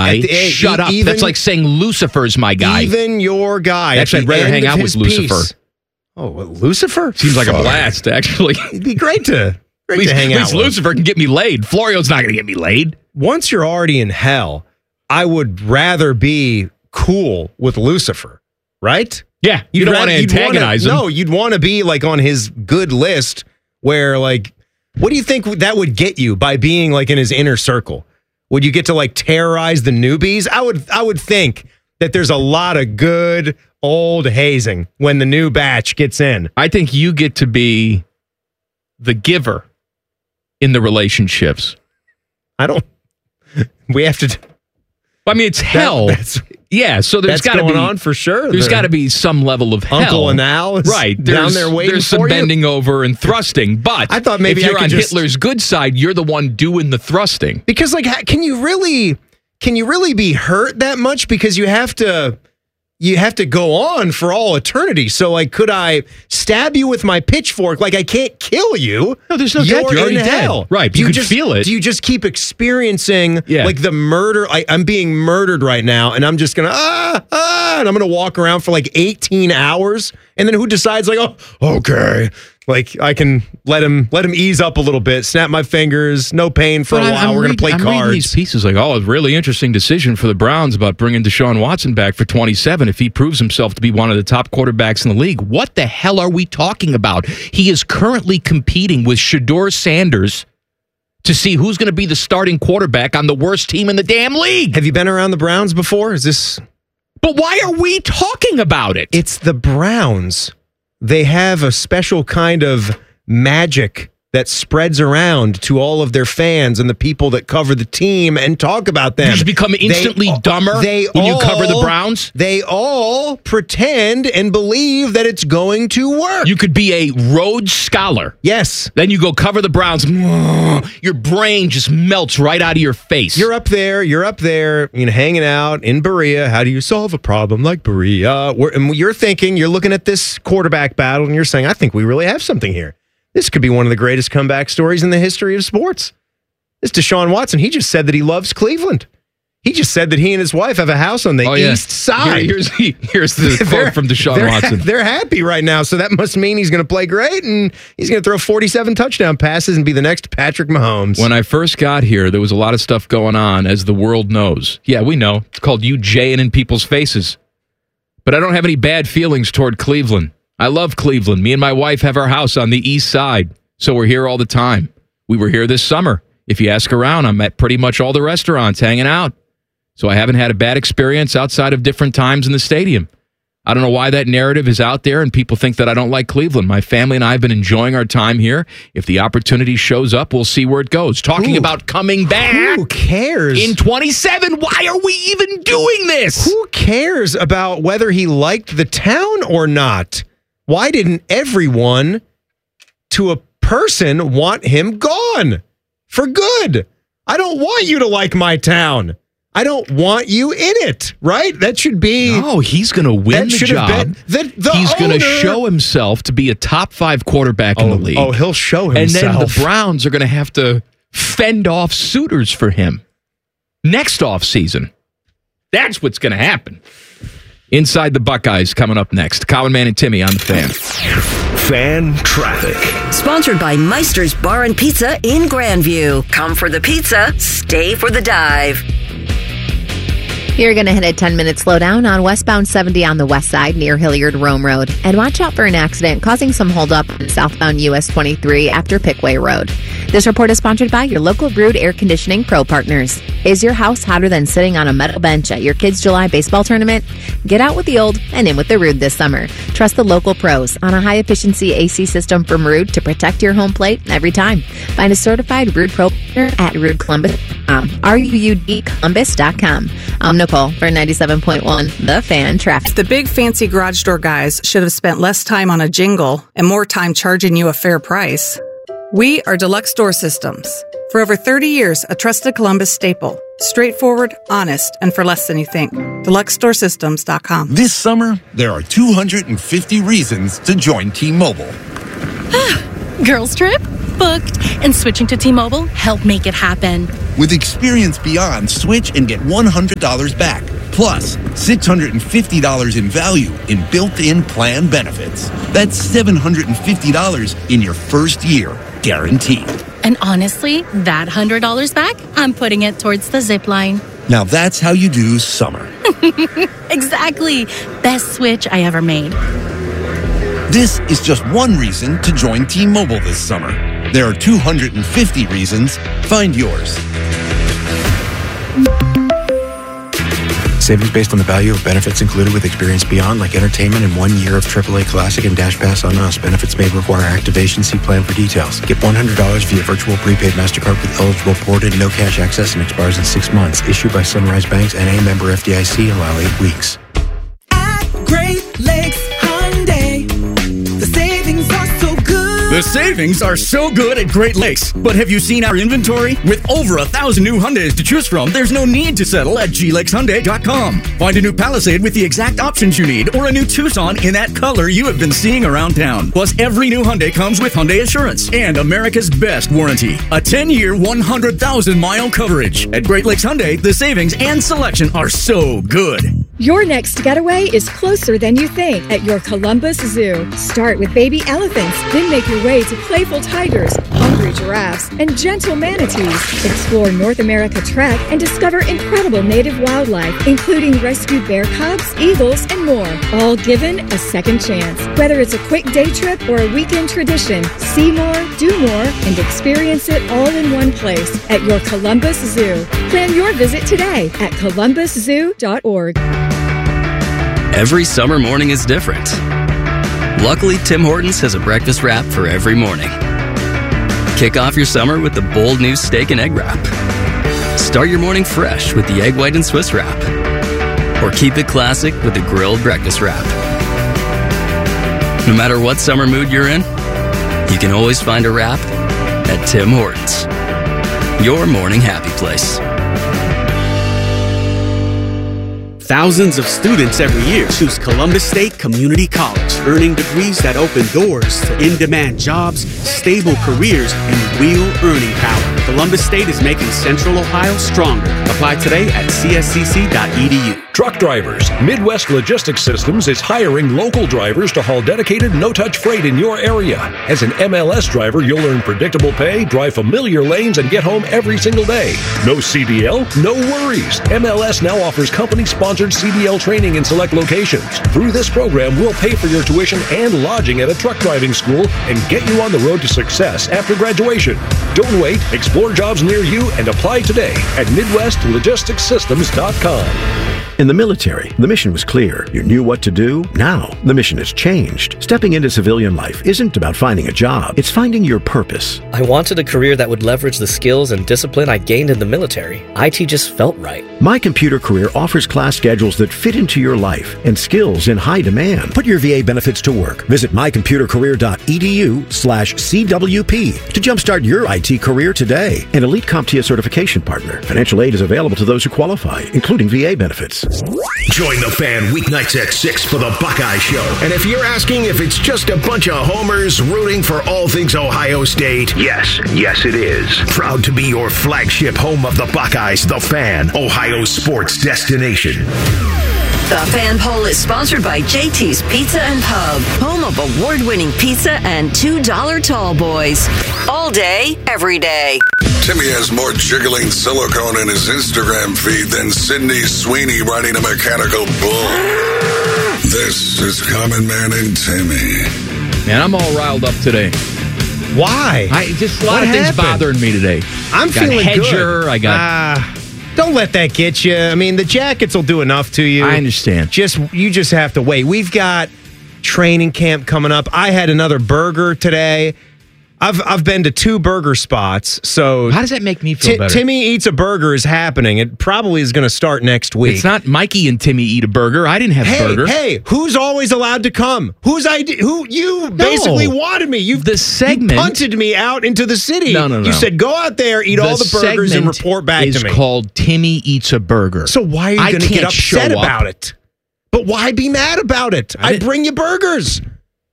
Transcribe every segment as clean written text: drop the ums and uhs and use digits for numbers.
guy. Shut up. That's like saying Lucifer's my guy. Even your guy. Actually, I'd rather hang out with Lucifer. Oh, Lucifer? Seems like a blast, actually. It'd be great to hang out with. At least Lucifer can get me laid. Florio's not going to get me laid. Once you're already in hell, I would rather be cool with Lucifer, right? Yeah, you don't want to antagonize him. No, you'd want to be like on his good list where like, what do you think that would get you by being like in his inner circle? Would you get to like terrorize the newbies? I would think that there's a lot of good old hazing when the new batch gets in. I think you get to be the giver in the relationships. We have to. I mean, it's hell. Yeah, so there's got to be on for sure. There's got to be some level of hell. Uncle and Al is right down there waiting There's for some you. bending over and thrusting, but I thought maybe if you're I could on just... Hitler's good side, you're the one doing the thrusting. Because like, can you really be hurt that much? Because you have to go on for all eternity. So like, could I stab you with my pitchfork? Like I can't kill you. No, there's no death. You're already dead. Right. You could feel it. Do you just keep experiencing like the murder? I'm being murdered right now, and I'm just gonna and I'm gonna walk around for like 18 hours, and then who decides like, oh, okay, like I can let him ease up a little bit, snap my fingers, no pain for a while. We're gonna play cards. I'm reading these pieces like, oh, a really interesting decision for the Browns about bringing Deshaun Watson back for 27 if he proves himself to be one of the top quarterbacks in the league. What the hell are we talking about? He is currently competing with Shedeur Sanders to see who's going to be the starting quarterback on the worst team in the damn league. Have you been around the Browns before? Is this? But why are we talking about it? It's the Browns. They have a special kind of magic that spreads around to all of their fans and the people that cover the team and talk about them. You just become instantly dumber when you cover the Browns? They all pretend and believe that it's going to work. You could be a Rhodes Scholar. Yes. Then you go cover the Browns. Your brain just melts right out of your face. You're up there, hanging out in Berea. How do you solve a problem like Berea? And you're thinking, you're looking at this quarterback battle, and you're saying, I think we really have something here. This could be one of the greatest comeback stories in the history of sports. This Deshaun Watson, he just said that he loves Cleveland. He just said that he and his wife have a house on the east side. Here's the quote from Deshaun Watson. They're happy right now, so that must mean he's going to play great, and he's going to throw 47 touchdown passes and be the next Patrick Mahomes. When I first got here, there was a lot of stuff going on, as the world knows. Yeah, we know. It's called you jaying in people's faces. But I don't have any bad feelings toward Cleveland. I love Cleveland. Me and my wife have our house on the east side, so we're here all the time. We were here this summer. If you ask around, I'm at pretty much all the restaurants hanging out. So I haven't had a bad experience outside of different times in the stadium. I don't know why that narrative is out there and people think that I don't like Cleveland. My family and I have been enjoying our time here. If the opportunity shows up, we'll see where it goes. Talking about coming back. Who cares? In 27, why are we even doing this? Who cares about whether he liked the town or not? Why didn't everyone, to a person, want him gone for good? I don't want you to like my town. I don't want you in it, right? That should be... No, he's going to win the job. He's going to show himself to be a top 5 quarterback in the league. Oh, he'll show himself. And then the Browns are going to have to fend off suitors for him next offseason. That's what's going to happen. Inside the Buckeyes coming up next. Colin Man and Timmy on the Fan. Fan Traffic. Sponsored by Meister's Bar and Pizza in Grandview. Come for the pizza, stay for the dive. You're going to hit a 10-minute slowdown on westbound 70 on the west side near Hilliard Rome Road. And watch out for an accident causing some holdup on southbound US 23 after Pickway Road. This report is sponsored by your local Brood Air Conditioning Pro Partners. Is your house hotter than sitting on a metal bench at your kids' July baseball tournament? Get out with the old and in with the Rood this summer. Trust the local pros on a high-efficiency AC system from Rood to protect your home plate every time. Find a certified Rood Pro Partner at RoodColumbus.com. RUUDColumbus.com. I'm Nicole for 97.1 The Fan Traffic. The big fancy garage door guys should have spent less time on a jingle and more time charging you a fair price. We are Deluxe Door Systems. For over 30 years, a trusted Columbus staple. Straightforward, honest, and for less than you think. DeluxeDoorSystems.com. This summer, there are 250 reasons to join T-Mobile. Girls trip? booked, and switching to T-Mobile helped make it happen. With Experience Beyond, switch and get $100 back, plus $650 in value in built-in plan benefits. That's $750 in your first year, guaranteed. And honestly, that $100 back, I'm putting it towards the zip line. Now that's how you do summer. Exactly. Best switch I ever made. This is just one reason to join T-Mobile this summer. There are 250 reasons. Find yours. Savings based on the value of benefits included with Experience Beyond, like entertainment and 1 year of AAA Classic and Dash Pass on Us. Benefits may require activation. See plan for details. Get $100 via virtual prepaid MasterCard with eligible ported, no cash access, and expires in 6 months. Issued by Sunrise Banks and a member FDIC. Allow 8 weeks. At Great Lakes Hyundai, the savings are so good. The savings are so good at Great Lakes. But have you seen our inventory? With over 1,000 new Hyundais to choose from, there's no need to settle at glakeshyundai.com. Find a new Palisade with the exact options you need, or a new Tucson in that color you have been seeing around town. Plus, every new Hyundai comes with Hyundai Assurance and America's best warranty. A 10-year, 100,000-mile coverage. At Great Lakes Hyundai, the savings and selection are so good. Your next getaway is closer than you think at your Columbus Zoo. Start with baby elephants, then make your way to playful tigers, hungry giraffes, and gentle manatees. Explore North America Trek and discover incredible native wildlife, including rescued bear cubs, eagles, and more. All given a second chance. Whether it's a quick day trip or a weekend tradition, see more, do more, and experience it all in one place at your Columbus Zoo. Plan your visit today at columbuszoo.org. Every summer morning is different. Luckily, Tim Hortons has a breakfast wrap for every morning. Kick off your summer with the bold new steak and egg wrap. Start your morning fresh with the egg white and Swiss wrap. Or keep it classic with the grilled breakfast wrap. No matter what summer mood you're in, you can always find a wrap at Tim Hortons. Your morning happy place. Thousands of students every year choose Columbus State Community College, earning degrees that open doors to in-demand jobs, stable careers, and real earning power. Columbus State is making Central Ohio stronger. Apply today at cscc.edu. Truck drivers, Midwest Logistics Systems is hiring local drivers to haul dedicated no-touch freight in your area. As an MLS driver, you'll earn predictable pay, drive familiar lanes, and get home every single day. No CDL? No worries. MLS now offers company-sponsored CDL training in select locations. Through this program, we'll pay for your tuition and lodging at a truck driving school and get you on the road to success after graduation. Don't wait. Explore jobs near you and apply today at MidwestLogisticsSystems.com. In the military, the mission was clear. You knew what to do. Now, the mission has changed. Stepping into civilian life isn't about finding a job. It's finding your purpose. I wanted a career that would leverage the skills and discipline I gained in the military. IT just felt right. My Computer Career offers class schedules that fit into your life and skills in high demand. Put your VA benefits to work. Visit mycomputercareer.edu/CWP to jumpstart your IT career today. An Elite CompTIA certification partner. Financial aid is available to those who qualify, including VA benefits. Join the fan weeknights at 6 for the Buckeye Show. And if you're asking if it's just a bunch of homers rooting for all things Ohio State, yes it is. Proud to be your flagship home of the Buckeyes, the Fan, Ohio sports destination. The Fan Poll is sponsored by JT's Pizza and Pub, home of award-winning pizza and $2 tall boys. All day, every day. Timmy has more jiggling silicone in his Instagram feed than Sydney Sweeney riding a mechanical bull. This is Common Man and Timmy. Man, I'm all riled up today. Why? Just a lot of things bothering me today. I'm feeling Hedger, good. I got... Don't let that get you. I mean, the jackets will do enough to you. I understand. You just have to wait. We've got training camp coming up. I had another burger today. I've been to 2 burger spots. So how does that make me feel better? Timmy Eats a Burger is happening. It probably is going to start next week. It's not Mikey and Timmy Eat a Burger. I didn't have burger. Hey, who's always allowed to come? Who you basically wanted me? You punted me out into the city. No. You said go out there, eat all the burgers, and report back to me. It's called Timmy Eats a Burger. So why are you going to get upset about it? But why be mad about it? I bring you burgers.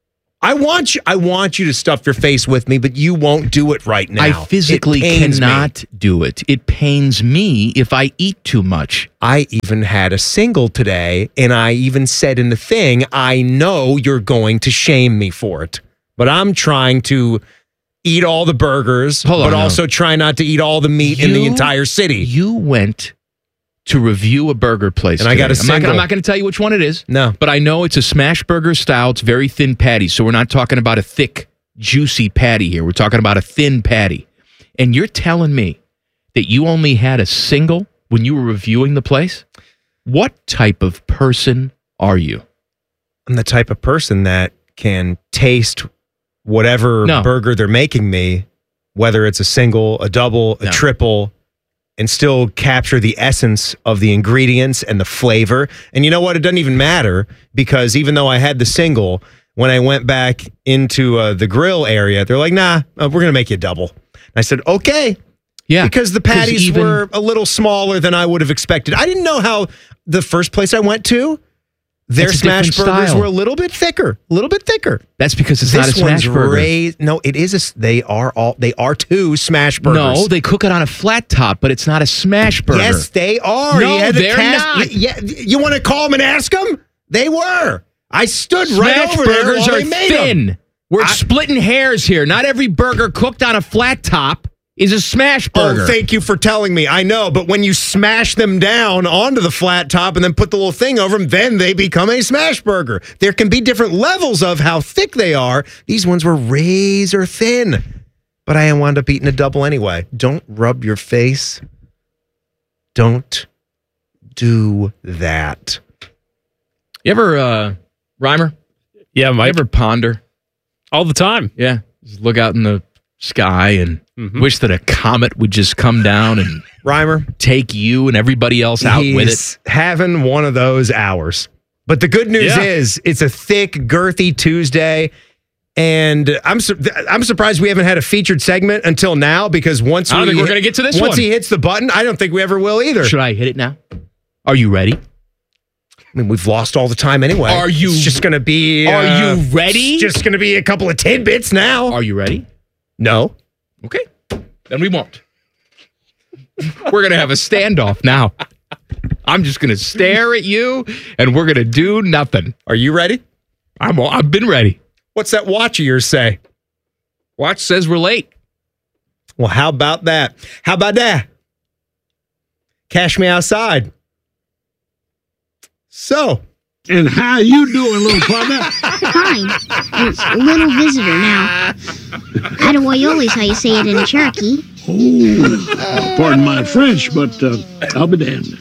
I want you to stuff your face with me, but you won't do it right now. I physically cannot do it. It pains me if I eat too much. I even had a single today, and I even said in the thing, I know you're going to shame me for it, but I'm trying to eat all the burgers, but also try not to eat all the meat in the entire city. You went to review a burger place and today. I got a single. I'm not going to tell you which one it is. No. But I know it's a smash burger style. It's very thin patty. So we're not talking about a thick, juicy patty here. We're talking about a thin patty. And you're telling me that you only had a single when you were reviewing the place? What type of person are you? I'm the type of person that can taste whatever burger they're making me, whether it's a single, a double, a triple, and still capture the essence of the ingredients and the flavor. And you know what? It doesn't even matter, because even though I had the single, when I went back into the grill area, they're like, nah, we're going to make you a double. And I said, okay. Yeah. Because the patties were a little smaller than I would have expected. I didn't know how the first place I went to, their smash burgers were a little bit thicker. That's because it's not a smash burger. No, it is. They are two smash burgers. No, they cook it on a flat top, but it's not a smash burger. Yes, they are. No, they're not. Yeah, you want to call them and ask them? They were. I stood right over there Smash burgers while are they made thin. them. We're splitting hairs here. Not every burger cooked on a flat top is a smash burger. Oh, thank you for telling me. I know, but when you smash them down onto the flat top and then put the little thing over them, then they become a smash burger. There can be different levels of how thick they are. These ones were razor thin, but I wound up eating a double anyway. Don't rub your face. Don't do that. You ever, Reimer? Yeah, Mike. You ever ponder? All the time. Yeah. Just look out in the sky and wish that a comet would just come down and Reimer take you and everybody else out with it. Having one of those hours. But the good news is it's a thick, girthy Tuesday. And I'm surprised we haven't had a featured segment until now, because I don't think we're going to get to this once he hits the button, I don't think we ever will either. Should I hit it now? Are you ready? I mean, we've lost all the time anyway. It's just going to be... Are you ready? It's just going to be a couple of tidbits now. Are you ready? No. Okay. Then we won't. We're going to have a standoff now. I'm just going to stare at you, and we're going to do nothing. Are you ready? I've been ready. What's that watch of yours say? Watch says we're late. Well, how about that? How about that? Cash me outside. So. And how you doing, little partner? Fine. It's a little visitor now. Attawayola is how you say it in Cherokee. Oh, pardon my French, but I'll be damned.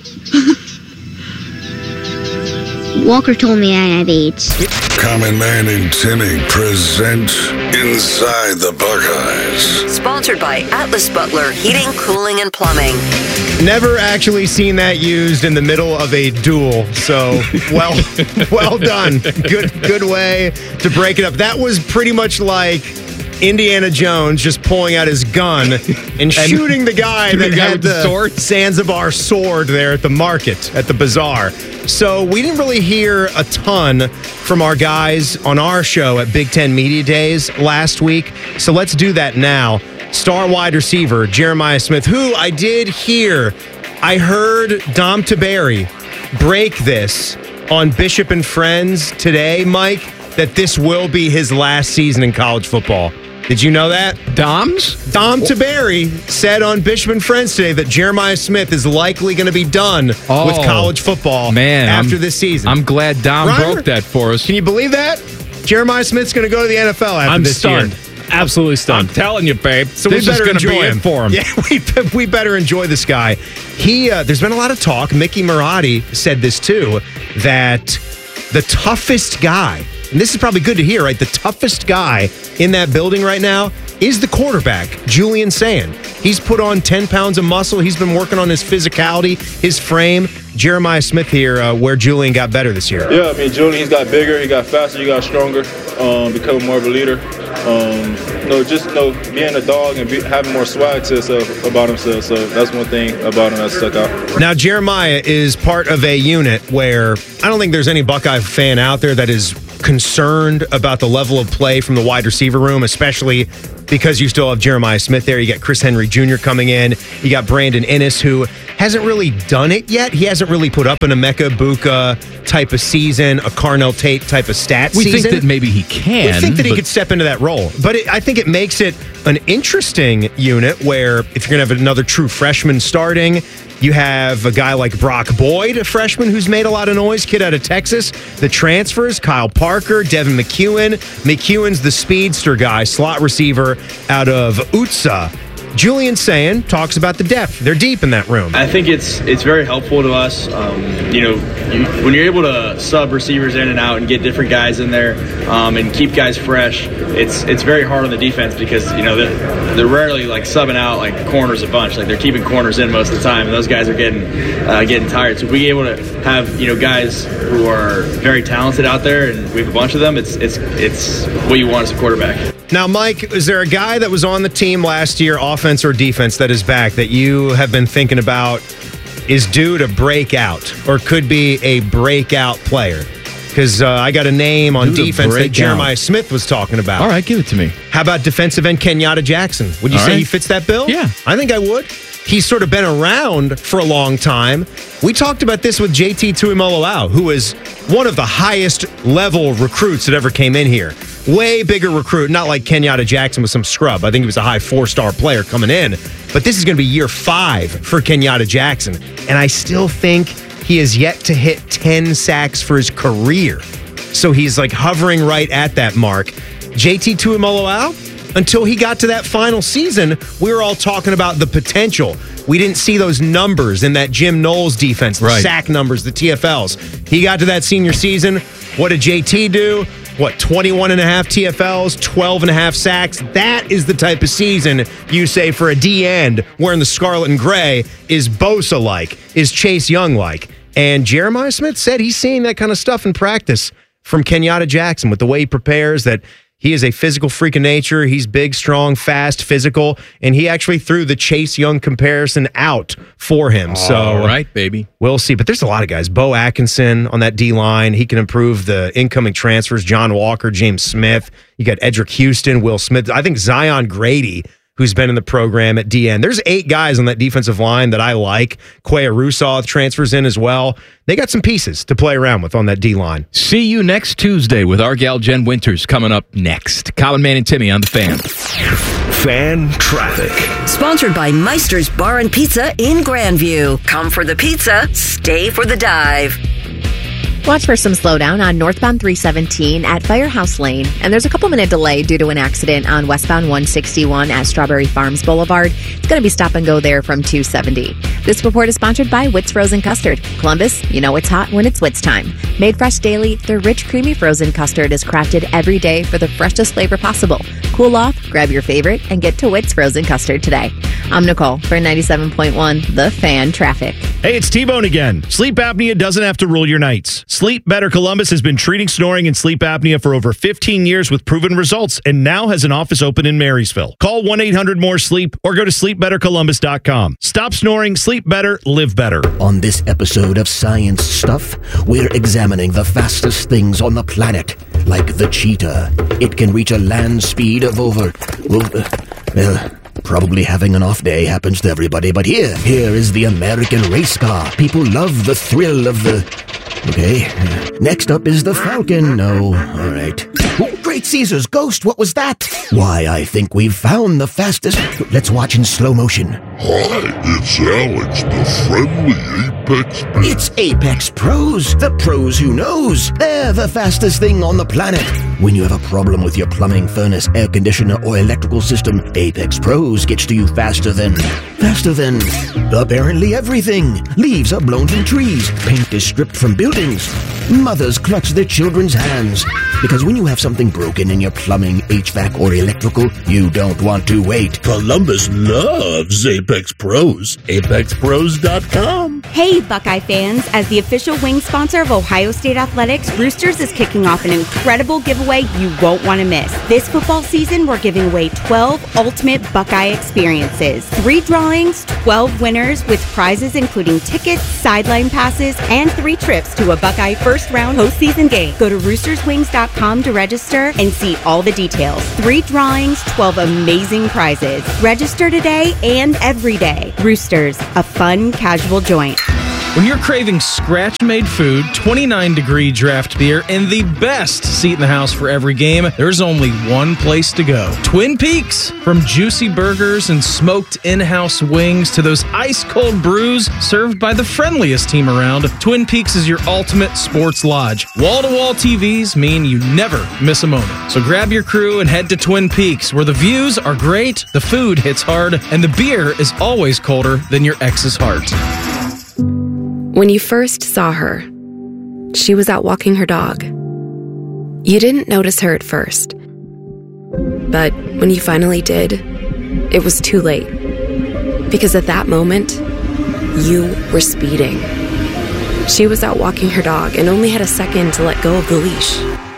Walker told me I have AIDS. Common Man and Timmy present Inside the Buckeyes. Sponsored by Atlas Butler Heating, Cooling, and Plumbing. Never actually seen that used in the middle of a duel. So, well done. Good way to break it up. That was pretty much like Indiana Jones just pulling out his gun and shooting the guy that had the sword? Zanzibar sword there at the market, at the bazaar. So we didn't really hear a ton from our guys on our show at Big Ten Media Days last week. So let's do that now. Star wide receiver Jeremiah Smith, who I did hear. I heard Dom Tiberi break this on Bishop and Friends today, Mike, that this will be his last season in college football. Did you know that? Dom Tiberi said on Bishop and Friends today that Jeremiah Smith is likely going to be done with college football after this season. I'm glad Dom broke that for us. Can you believe that? Jeremiah Smith's going to go to the NFL after this year. Absolutely stunned. I'm telling you, babe. So this we better is going to enjoy be him. it for him. Yeah, we better enjoy this guy. There's been a lot of talk. Mickey Marotti said this too, that the toughest guy, and this is probably good to hear, right? The toughest guy in that building right now is the quarterback, Julian Sand. He's put on 10 pounds of muscle. He's been working on his physicality, his frame. Jeremiah Smith here, where Julian got better this year. Yeah, I mean, Julian, he's got bigger, he got faster, he got stronger, becoming more of a leader. Being a dog and having more swag to himself, about himself. So that's one thing about him that stuck out. Now, Jeremiah is part of a unit where I don't think there's any Buckeye fan out there that is concerned about the level of play from the wide receiver room, especially because you still have Jeremiah Smith there. You got Chris Henry Jr. coming in. You got Brandon Inniss, who hasn't really done it yet. He hasn't really put up an Emeka Buka type of season, a Carnell Tate type of stat season. We think that maybe he can. We think that he could step into that role. But I think it makes it an interesting unit where if you're going to have another true freshman starting, you have a guy like Brock Boyd, a freshman who's made a lot of noise, kid out of Texas. The transfers, Kyle Parker, Devin McEwen. McEwen's the speedster guy, slot receiver out of UTSA. Julian Sayin talks about the depth. They're deep in that room. I think it's very helpful to us. When you're able to sub receivers in and out and get different guys in there and keep guys fresh, it's very hard on the defense because they're rarely like subbing out like corners a bunch. Like they're keeping corners in most of the time, and those guys are getting tired. So if we able to have guys who are very talented out there, and we have a bunch of them, it's what you want as a quarterback. Now, Mike, is there a guy that was on the team last year, offense or defense, that is back that you have been thinking about is due to break out or could be a breakout player? Because I got a name on defense that Jeremiah Smith was talking about. All right, give it to me. How about defensive end Kenyatta Jackson? Would you say he fits that bill? Yeah. I think I would. He's sort of been around for a long time. We talked about this with JT Tuimoloau, who is one of the highest level recruits that ever came in here. Way bigger recruit, not like Kenyatta Jackson was some scrub. I think he was a high 4-star player coming in. But this is going to be year 5 for Kenyatta Jackson. And I still think he has yet to hit 10 sacks for his career. So he's like hovering right at that mark. JT Tuimoloau, until he got to that final season, we were all talking about the potential. We didn't see those numbers in that Jim Knowles defense, the sack numbers, the TFLs. He got to that senior season. What did JT do? 21 and a half TFLs, 12 and a half sacks. That is the type of season you say for a D end wearing the scarlet and gray is Bosa-like, is Chase Young-like. And Jeremiah Smith said he's seeing that kind of stuff in practice from Kenyatta Jackson with the way he prepares, that he is a physical freak of nature. He's big, strong, fast, physical, and he actually threw the Chase Young comparison out for him. All right, baby. We'll see. But there's a lot of guys. Bo Atkinson on that D-line. He can improve the incoming transfers. John Walker, James Smith. You got Edric Houston, Will Smith. I think Zion Grady, who's been in the program at DN. There's 8 guys on that defensive line that I like. Quay Arusaw transfers in as well. They got some pieces to play around with on that D-line. See you next Tuesday with our gal Jen Winters coming up next. Common Man and Timmy on the Fan. Fan Traffic. Sponsored by Meister's Bar and Pizza in Grandview. Come for the pizza, stay for the dive. Watch for some slowdown on northbound 317 at Firehouse Lane, and there's a couple-minute delay due to an accident on westbound 161 at Strawberry Farms Boulevard. It's going to be stop and go there from 270. This report is sponsored by Witt's Frozen Custard. Columbus, you know it's hot when it's Witt's time. Made fresh daily, their rich, creamy frozen custard is crafted every day for the freshest flavor possible. Cool off, grab your favorite, and get to Witt's Frozen Custard today. I'm Nicole for 97.1 The Fan Traffic. Hey, it's T-Bone again. Sleep apnea doesn't have to rule your nights. Sleep Better Columbus has been treating snoring and sleep apnea for over 15 years with proven results and now has an office open in Marysville. Call 1-800-MORE-SLEEP or go to sleepbettercolumbus.com. Stop snoring, sleep better, live better. On this episode of Science Stuff, we're examining the fastest things on the planet, like the cheetah. It can reach a land speed of over... probably having an off day happens to everybody, but here is the American race car. People love the thrill of the... Okay, next up is the Falcon. No, all right. Oh, Great Caesar's ghost, what was that? Why, I think we've found the fastest... Let's watch in slow motion. Hi, it's Alex, the friendly Apex Pro. It's Apex Pros, the pros who knows. They're the fastest thing on the planet. When you have a problem with your plumbing, furnace, air conditioner, or electrical system, Apex Pros gets to you faster than apparently everything. Leaves are blown from trees. Paint is stripped from buildings. Mothers clutch their children's hands. Because when you have something broken in your plumbing, HVAC, or electrical, you don't want to wait. Columbus loves Apex Apex Pros. ApexPros.com. Hey, Buckeye fans. As the official wing sponsor of Ohio State Athletics, Roosters is kicking off an incredible giveaway you won't want to miss. This football season, we're giving away 12 ultimate Buckeye experiences. 3 drawings, 12 winners with prizes including tickets, sideline passes, and 3 trips to a Buckeye first-round postseason game. Go to roosterswings.com to register and see all the details. 3 drawings, 12 amazing prizes. Register today and every day. Roosters, a fun, casual joint. When you're craving scratch-made food, 29-degree draft beer, and the best seat in the house for every game, there's only one place to go. Twin Peaks. From juicy burgers and smoked in-house wings to those ice-cold brews served by the friendliest team around, Twin Peaks is your ultimate sports lodge. Wall-to-wall TVs mean you never miss a moment. So grab your crew and head to Twin Peaks, where the views are great, the food hits hard, and the beer is always colder than your ex's heart. When you first saw her, she was out walking her dog. You didn't notice her at first. But when you finally did, it was too late. Because at that moment, you were speeding. She was out walking her dog and only had a second to let go of the leash.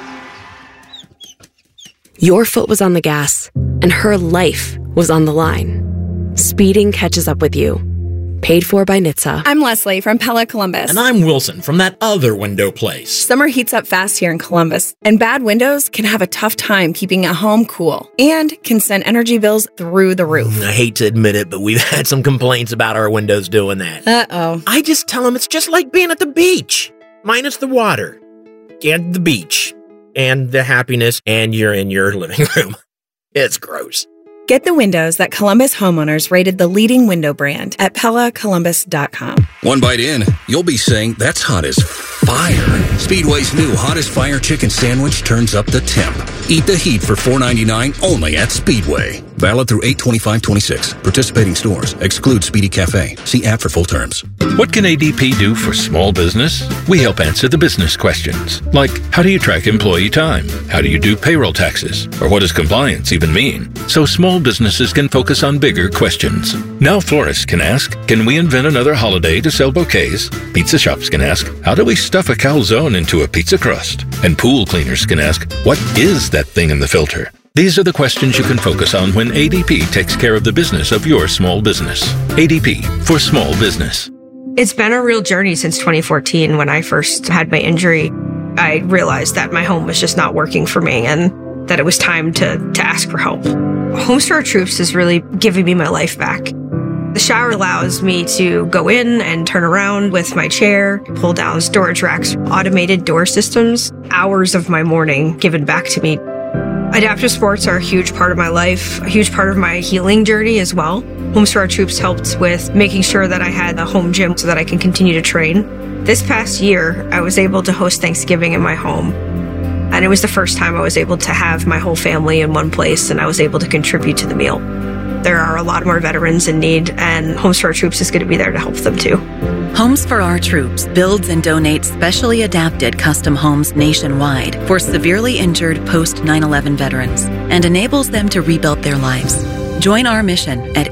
Your foot was on the gas, and her life was on the line. Speeding catches up with you. Paid for by NHTSA. I'm Leslie from Pella Columbus. And I'm Wilson from that other window place. Summer heats up fast here in Columbus, and bad windows can have a tough time keeping a home cool and can send energy bills through the roof. I hate to admit it, but we've had some complaints about our windows doing that. Uh-oh. I just tell them it's just like being at the beach, minus the water and the beach and the happiness, and you're in your living room. It's gross. Get the windows that Columbus homeowners rated the leading window brand at PellaColumbus.com. One bite in, you'll be saying, that's hot as fire. Speedway's new Hottest Fire Chicken Sandwich turns up the temp. Eat the heat for $4.99 only at Speedway. Valid through 8/25/26. Participating stores. Exclude Speedy Cafe. See app for full terms. What can ADP do for small business? We help answer the business questions, like how do you track employee time? How do you do payroll taxes? Or what does compliance even mean? So small businesses can focus on bigger questions. Now florists can ask, can we invent another holiday to sell bouquets? Pizza shops can ask, how do we stuff a calzone into a pizza crust? And pool cleaners can ask, what is that thing in the filter? These are the questions you can focus on when ADP takes care of the business of your small business. ADP for small business. It's been a real journey since 2014 when I first had my injury. I realized that my home was just not working for me and that it was time to ask for help. Homes for Our Troops is really giving me my life back. The shower allows me to go in and turn around with my chair, pull down storage racks, automated door systems, hours of my morning given back to me. Adaptive sports are a huge part of my life, a huge part of my healing journey as well. Homes for Our Troops helped with making sure that I had a home gym so that I can continue to train. This past year, I was able to host Thanksgiving in my home. And it was the first time I was able to have my whole family in one place and I was able to contribute to the meal. There are a lot more veterans in need, and Homes for Our Troops is going to be there to help them too. Homes for Our Troops builds and donates specially adapted custom homes nationwide for severely injured post 9/11 veterans and enables them to rebuild their lives. Join our mission at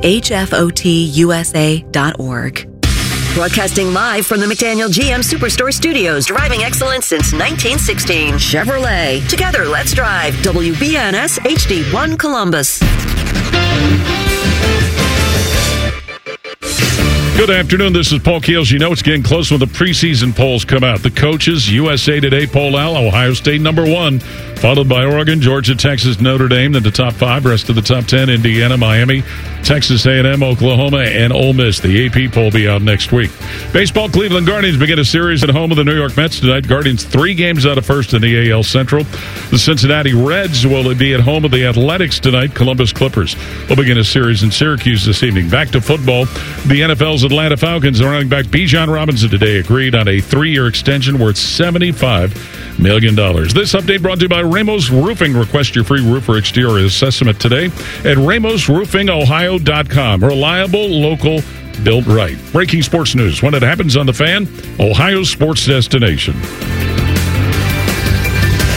hfotusa.org. Broadcasting live from the McDaniel GM Superstore Studios, driving excellence since 1916. Chevrolet. Together, let's drive. WBNS HD1 Columbus. Good afternoon. This is Paul Keels. You know it's getting close when the preseason polls come out. The coaches, USA Today poll out, Ohio State #1, followed by Oregon, Georgia, Texas, Notre Dame, then the top 5, rest of the top 10, Indiana, Miami, Texas A&M, Oklahoma, and Ole Miss. The AP poll will be out next week. Baseball, Cleveland Guardians begin a series at home of the New York Mets tonight. Guardians 3 games out of first in the AL Central. The Cincinnati Reds will be at home of the Athletics tonight. Columbus Clippers will begin a series in Syracuse this evening. Back to football. The NFL's Atlanta Falcons and running back Bijan Robinson today agreed on a 3-year extension worth $75 million. This update brought to you by Ramos Roofing. Request your free roofer exterior assessment today at RamosRoofingOhio.com. Reliable, local, built right. Breaking sports news when it happens on The Fan, Ohio sports destination.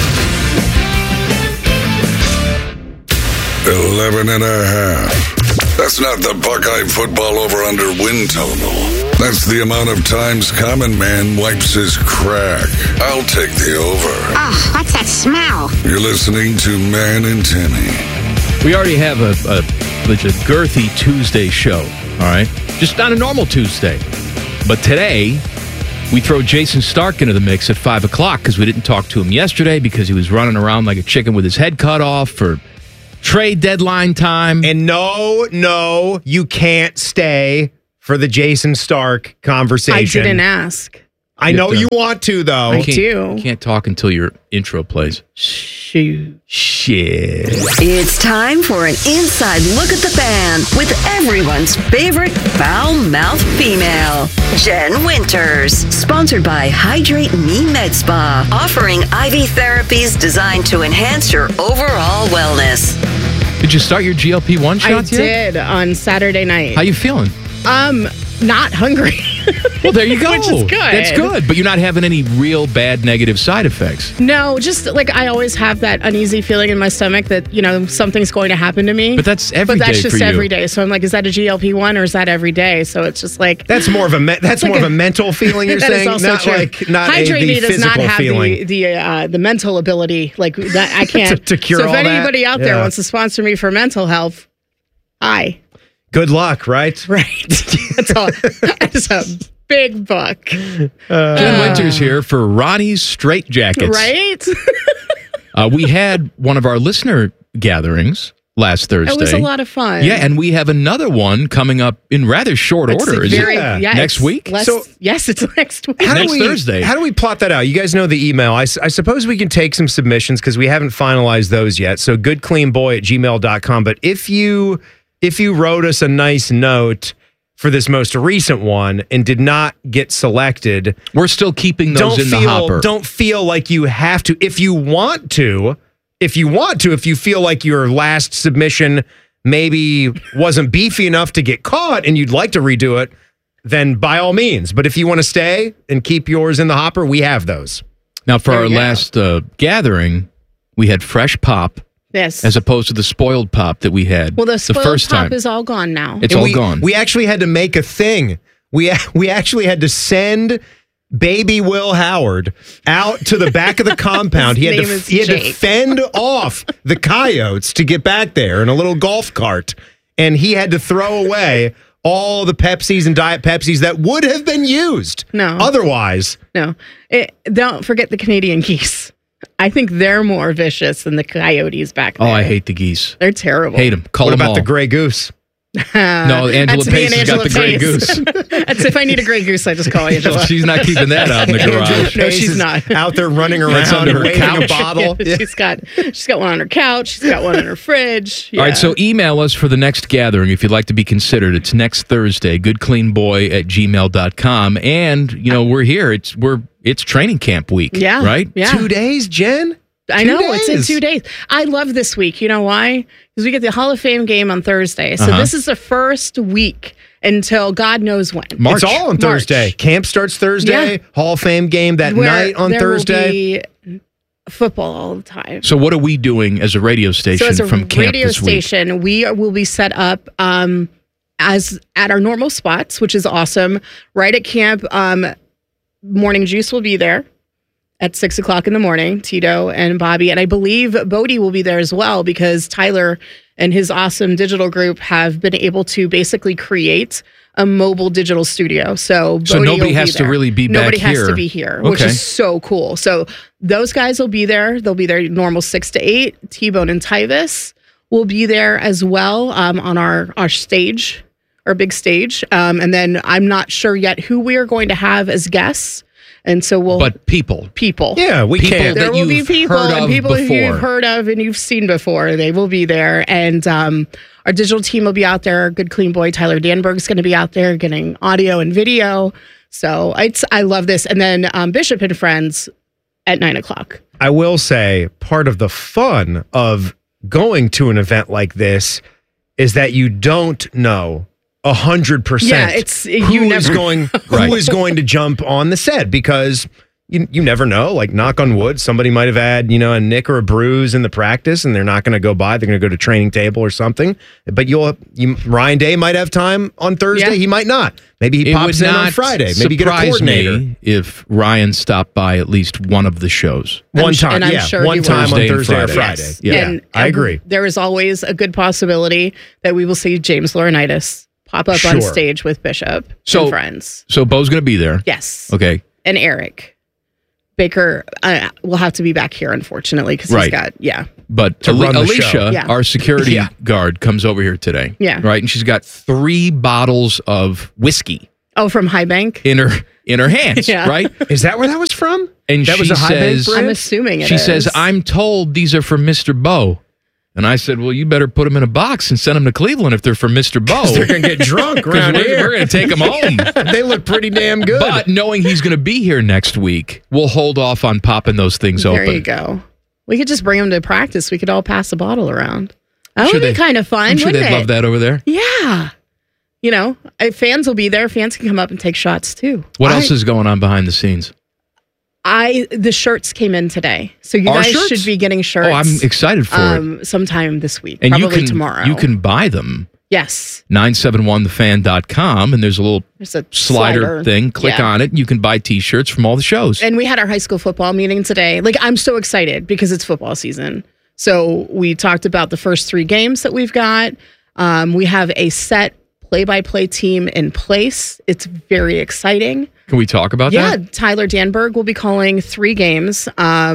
11 and a half. That's not the Buckeye football over-under win total. That's the amount of times Common Man wipes his crack. I'll take the over. Oh, what's that smell? You're listening to Man and Timmy. We already have a girthy Tuesday show, all right? Just on a normal Tuesday. But today, we throw Jason Stark into the mix at 5 o'clock because we didn't talk to him yesterday because he was running around like a chicken with his head cut off for trade deadline time. And no, you can't stay for the Jason Stark conversation. I didn't ask. I know you want to, though. I do. You can't talk until your intro plays. Shoot. Shit. It's time for an inside look at the band with everyone's favorite foul-mouthed female, Jen Winters. Sponsored by Hydrate Me Med Spa, offering IV therapies designed to enhance your overall wellness. Did you start your GLP-1 shots yet? I did on Saturday night. How you feeling? Not hungry. Well, there you go. Which is good. That's good. But you're not having any real bad negative side effects. No, just like I always have that uneasy feeling in my stomach that, something's going to happen to me. But that's every day But that's just for you. every day. So I'm like, is that a GLP-1 or is that every day? So it's just like... That's more of a mental feeling, you're that saying? Is also not true. like not Hydrate the does not physical have feeling. the mental ability. Like that I can't... to cure so if all that? anybody out there Yeah. wants to sponsor me for mental health, Good luck, right? Right. That's a big buck. Jen Winters here for Ronnie's Straight Jackets. Right? We had one of our listener gatherings last Thursday. It was a lot of fun. Yeah, and we have another one coming up in rather short order. Is it next week? Yes, it's next week. Thursday. How do we plot that out? You guys know the email. I suppose we can take some submissions because we haven't finalized those yet. So goodcleanboy@gmail.com. But if you wrote us a nice note for this most recent one and did not get selected, we're still keeping those in the hopper. Don't feel like you have to. If you feel like your last submission maybe wasn't beefy enough to get caught and you'd like to redo it, then by all means. But if you want to stay and keep yours in the hopper, we have those. Now, for our last gathering, we had fresh pop. Yes. As opposed to the spoiled pop that we had Well, the spoiled first pop time. is all gone now. It's all gone. We actually had to make a thing. We actually had to send baby Will Howard out to the back of the compound. He had to fend off the coyotes to get back there in a little golf cart. And he had to throw away all the Pepsis and Diet Pepsis that would have been used. No. Otherwise. No. Don't forget the Canadian geese. I think they're more vicious than the coyotes back there. Oh, I hate the geese. They're terrible. Hate them. Call what them about all. the gray goose? No, Angela That's me Pace and has got the gray goose. That's if I need a gray goose, I just call Angela. She's not keeping that out in the garage. No, she's not. Out there running That's around under her waving a couch. bottle. Yeah, she's got one on her couch. She's got one on her fridge. Yeah. All right, so email us for the next gathering if you'd like to be considered. It's next Thursday, goodcleanboy@gmail.com. And, we're here. It's training camp week. Yeah. Right? Yeah. 2 days, Jen? I know, it's in 2 days. I love this week. You know why? Because we get the Hall of Fame game on Thursday. So this is the first week until God knows when. It's all on Thursday. Camp starts Thursday. Yeah. Hall of Fame game that night on Thursday. Will be football all the time. So what are we doing as a radio station So as a from camp radio this week? station, we will be set up as at our normal spots, which is awesome. Right at camp, Morning Juice will be there at 6 o'clock in the morning, Tito and Bobby. And I believe Bodie will be there as well because Tyler and his awesome digital group have been able to basically create a mobile digital studio. So nobody has to really be back Nobody has here. to be here, which Okay. is so cool. So those guys will be there. They'll be there normal 6 to 8. T-Bone and Tyvis will be there as well on our stage, our big stage. And then I'm not sure yet who we are going to have as guests. And so But people. Yeah, we can. There will be people heard and of people who before. you've heard of and you've seen before. They will be there. And our digital team will be out there. Good Clean Boy Tyler Danberg's going to be out there getting audio and video. So I love this. And then Bishop and Friends at 9 o'clock. I will say part of the fun of going to an event like this is that you don't know 100%. Yeah, it's who is going to jump on the set because you never know. Like, knock on wood, somebody might have had, a nick or a bruise in the practice, and they're not going to go by. They're going to go to training table or something. But Ryan Day might have time on Thursday. Yeah. He might not. Maybe he pops in on Friday. Maybe get a coordinator. Me if Ryan stopped by at least one of the shows. One time on Thursday or Friday. Yes. Yeah, And I agree. There is always a good possibility that we will see James Laurinaitis pop up on stage with Bishop and friends. So Bo's going to be there. Yes. Okay. And Eric Baker will have to be back here, unfortunately, because he's got, But run the show. Alicia, our security guard, comes over here today. Yeah. Right? And she's got 3 bottles of whiskey Oh, from High Bank? in her hands, Yeah. right? Is that where that was from? And That was she a High Bank says, brand? I'm assuming it she is. says, I'm told these are from Mr. Bo. And I said, well, you better put them in a box and send them to Cleveland if they're from Mr. Bo. They're going to get drunk around here. We're going to take them home. They look pretty damn good. But knowing he's going to be here next week, we'll hold off on popping those things open. There you go. We could just bring him to practice. We could all pass a bottle around. That would sure be kind of fun, I'm sure wouldn't they'd it? love that over there. Yeah. Fans will be there. Fans can come up and take shots too. What else is going on behind the scenes? The shirts came in today. So you Our guys shirts? should be getting shirts. Oh, I'm excited for it. Sometime this week. And probably tomorrow. You can buy them. Yes. 971thefan.com, and there's a little slider thing. Click on it, and you can buy T-shirts from all the shows. And we had our high school football meeting today. Like, I'm so excited because it's football season. So we talked about the first 3 games that we've got. We have a set play-by-play team in place. It's very exciting. Can we talk about that? Yeah, Tyler Danberg will be calling 7 games.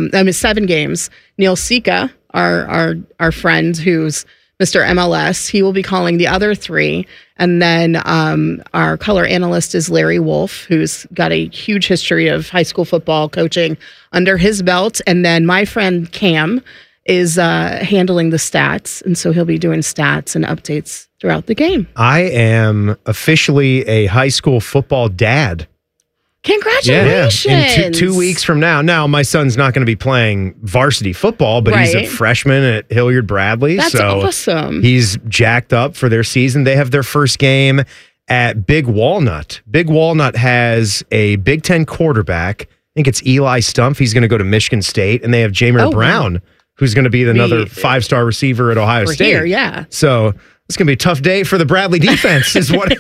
Neil Sika, our friend who's Mr. MLS, he will be calling the other 3. And then our color analyst is Larry Wolf, who's got a huge history of high school football coaching under his belt. And then my friend Cam is handling the stats. And so he'll be doing stats and updates throughout the game. I am officially a high school football dad. Congratulations. Yeah. In 2 weeks from now. Now, my son's not going to be playing varsity football, but he's a freshman at Hilliard Bradley. That's so awesome. He's jacked up for their season. They have their first game at Big Walnut. Big Walnut has a Big Ten quarterback. I think it's Eli Stumpf. He's going to go to Michigan State. And they have Jameer Brown, who's going to be another 5-star receiver at Ohio State. Here, yeah. So it's going to be a tough day for the Bradley defense is what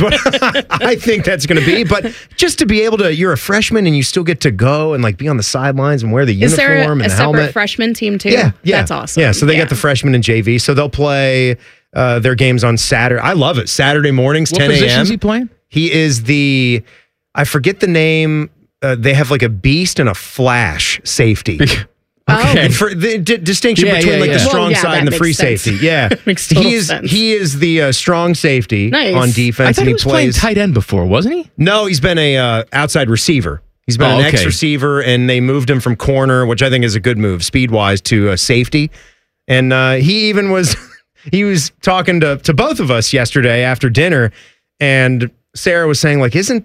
I think that's going to be. But just to be able to, you're a freshman and you still get to go and like be on the sidelines and wear the uniform and the helmet. Is there a separate freshman team too? Yeah. That's awesome. Yeah, so they got the freshmen and JV. So they'll play their games on Saturday. I love it. Saturday mornings, 10 a.m. What position is he playing? He is I forget the name. They have like a beast and a flash safety. Okay. For the distinction between the strong side and the free safety. Yeah. Makes total sense. He is the strong safety on defense. I thought he was playing tight end before, wasn't he? No, he's been a outside receiver. He's been an X receiver, and they moved him from corner, which I think is a good move, speed-wise, to safety. And he even was he was talking to both of us yesterday after dinner, and Sarah was saying, like, isn't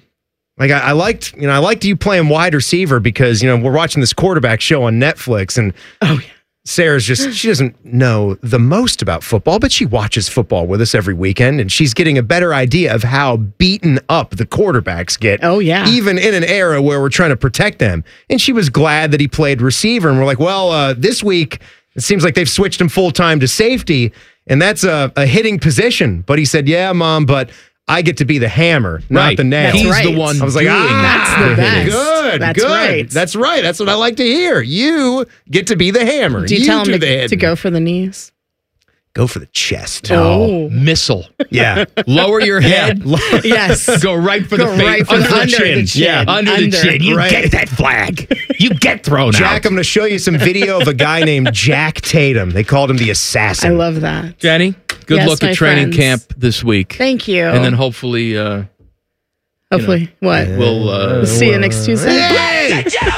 I liked you playing wide receiver because, we're watching this quarterback show on Netflix and Sarah's she doesn't know the most about football, but she watches football with us every weekend and she's getting a better idea of how beaten up the quarterbacks get. Oh, yeah. Even in an era where we're trying to protect them. And she was glad that he played receiver. And we're like, well, this week it seems like they've switched him full time to safety and that's a hitting position. But he said, yeah, Mom, but I get to be the hammer, not the nail. He's the one. I was like, that's the best. Good, That's good. right. That's right. That's what I like to hear. You get to be the hammer. Do you tell him the to go for the knees? Go for the chest. Oh. Missile. Yeah. Lower your head. Yes. Go right for the face. Right for under the chin. Yeah. Under the chin. You get that flag. You get thrown out. Jack, I'm going to show you some video of a guy named Jack Tatum. They called him the assassin. I love that. Jenny, good luck at training camp this week. Thank you. And then hopefully... what? We'll see you next Tuesday. Hey!